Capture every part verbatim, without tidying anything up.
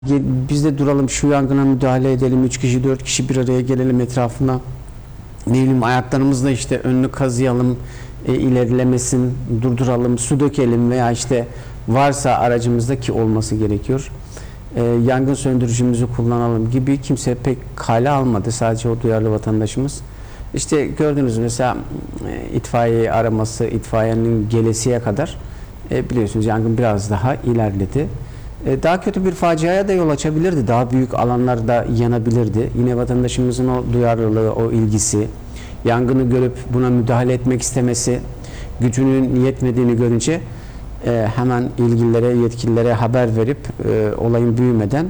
Biz de duralım, şu yangına müdahale edelim, üç kişi dört kişi bir araya gelelim etrafına, ne bileyim ayaklarımızla işte önünü kazıyalım, e, ilerlemesin, durduralım, su dökelim veya işte varsa aracımızda, ki olması gerekiyor, e, yangın söndürücümüzü kullanalım gibi kimse pek kale almadı, sadece o duyarlı vatandaşımız. İşte gördünüz mesela e, itfaiye araması, itfaiyenin gelesiye kadar e, biliyorsunuz yangın biraz daha ilerledi. Daha kötü bir faciaya da yol açabilirdi. Daha büyük alanlarda yanabilirdi. Yine vatandaşımızın o duyarlılığı, o ilgisi, yangını görüp buna müdahale etmek istemesi, gücünün yetmediğini görünce e, hemen ilgililere, yetkililere haber verip e, olayın büyümeden,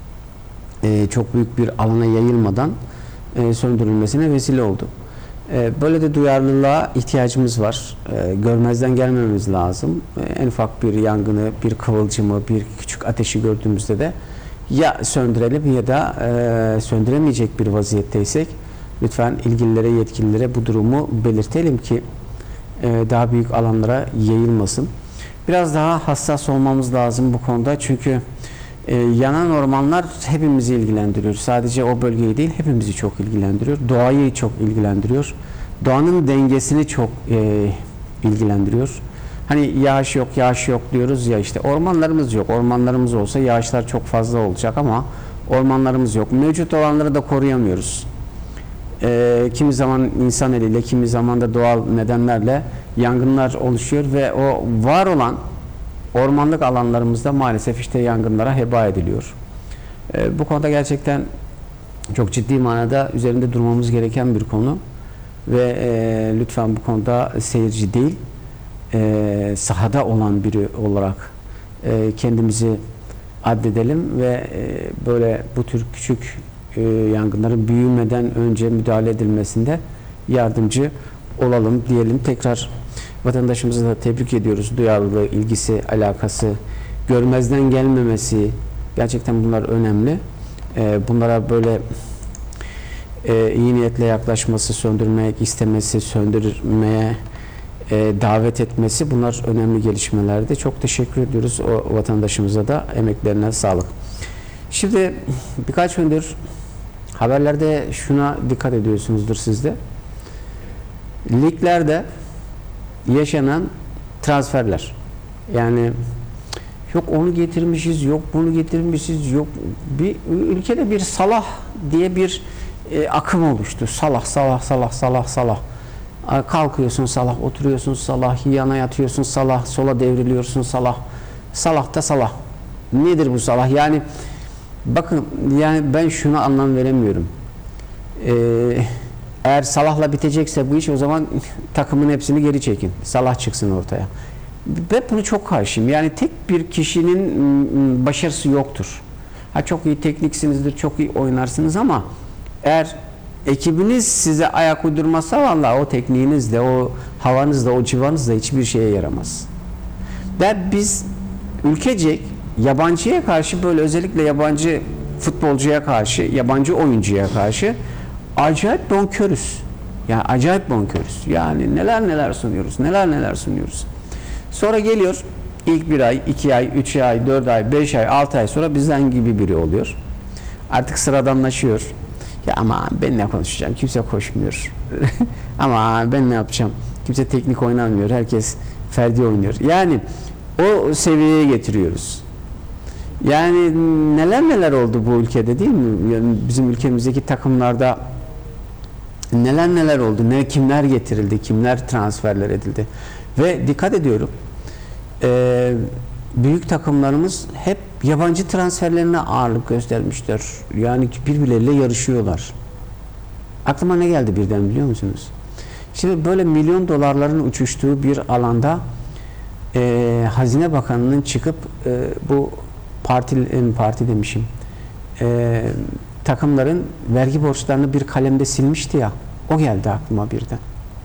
e, çok büyük bir alana yayılmadan e, söndürülmesine vesile oldu. Böyle de duyarlılığa ihtiyacımız var. Görmezden gelmememiz lazım. En ufak bir yangını, bir kıvılcımı, bir küçük ateşi gördüğümüzde de ya söndürelim ya da söndüremeyecek bir vaziyetteysek lütfen ilgililere, yetkililere bu durumu belirtelim ki daha büyük alanlara yayılmasın. Biraz daha hassas olmamız lazım bu konuda, çünkü Ee, yanan ormanlar hepimizi ilgilendiriyor. Sadece o bölgeyi değil, hepimizi çok ilgilendiriyor. Doğayı çok ilgilendiriyor. Doğanın dengesini çok e, ilgilendiriyor. Hani yağış yok, yağış yok diyoruz ya, işte ormanlarımız yok. Ormanlarımız olsa yağışlar çok fazla olacak ama ormanlarımız yok. Mevcut olanları da koruyamıyoruz. Ee, kimi zaman insan eliyle, kimi zaman da doğal nedenlerle yangınlar oluşuyor ve o var olan ormanlık alanlarımızda maalesef işte yangınlara heba ediliyor. E, bu konuda gerçekten çok ciddi manada üzerinde durmamız gereken bir konu ve e, lütfen bu konuda seyirci değil, e, sahada olan biri olarak e, kendimizi addedelim ve e, böyle bu tür küçük e, yangınların büyümeden önce müdahale edilmesinde yardımcı olalım diyelim. Tekrar vatandaşımızı da tebrik ediyoruz. Duyarlılığı, ilgisi, alakası, görmezden gelmemesi, gerçekten bunlar önemli. Ee, bunlara böyle e, iyi niyetle yaklaşması, söndürmek istemesi, söndürmeye e, davet etmesi, bunlar önemli gelişmelerdi. Çok teşekkür ediyoruz o vatandaşımıza da, emeklerine sağlık. Şimdi birkaç gündür haberlerde şuna dikkat ediyorsunuzdur siz de. Liglerde yaşanan transferler, yani yok onu getirmişiz, yok bunu getirmişiz, yok bir ülkede bir Salah diye bir e, akım oluştu. Salah, Salah, Salah, Salah, Salah. Kalkıyorsun Salah, oturuyorsun Salah, yana yatıyorsun Salah, sola devriliyorsun Salah. Salah da Salah. Nedir bu Salah? Yani bakın, yani ben şuna anlam veremiyorum. Eee Eğer Salah'la bitecekse bu iş, o zaman takımın hepsini geri çekin. Salah çıksın ortaya. Ben bunu çok karşıyım. Yani tek bir kişinin başarısı yoktur. Ha, çok iyi tekniksinizdir, çok iyi oynarsınız ama eğer ekibiniz size ayak uydurmazsa vallahi o tekniğinizle, o havanızla, o civanızla hiçbir şeye yaramaz. Ve biz ülkecek yabancıya karşı, böyle özellikle yabancı futbolcuya karşı, yabancı oyuncuya karşı acayip bonkörüz. Yani acayip bonkörüz. Yani neler neler sunuyoruz, neler neler sunuyoruz. Sonra geliyor ilk bir ay, iki ay, üç ay, dört ay, beş ay, altı ay sonra bizden gibi biri oluyor. Artık sıradanlaşıyor. Ya ama ben ne konuşacağım? Kimse koşmuyor. Ama ben ne yapacağım? Kimse teknik oynamıyor. Herkes ferdi oynuyor. Yani o seviyeye getiriyoruz. Yani neler neler oldu bu ülkede, değil mi? Yani bizim ülkemizdeki takımlarda neler neler oldu, ne kimler getirildi, kimler transferler edildi ve dikkat ediyorum, e, büyük takımlarımız hep yabancı transferlerine ağırlık göstermişler. Yani birbirleriyle yarışıyorlar. Aklıma ne geldi birden, biliyor musunuz? Şimdi böyle milyon dolarların uçuştuğu bir alanda e, Hazine Bakanı'nın çıkıp e, bu parti, parti demişim, e, takımların vergi borçlarını bir kalemde silmişti ya, o geldi aklıma birden.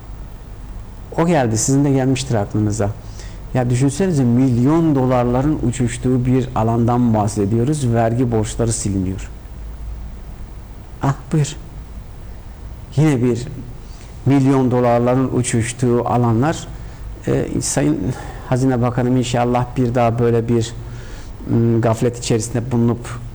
O geldi, sizin de gelmiştir aklınıza. Ya düşünsenize, milyon dolarların uçuştuğu bir alandan bahsediyoruz, vergi borçları siliniyor. Ah buyur. Yine bir milyon dolarların uçuştuğu alanlar. Ee, Sayın Hazine Bakanım inşallah bir daha böyle bir gaflet içerisinde bulunup